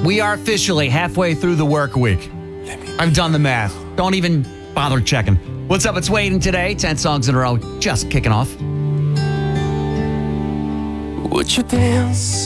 We are officially halfway through the work week. I've done the math. Don't even bother checking. What's up? It's Wade, and today, 10 songs in a row, just kicking off. Would you dance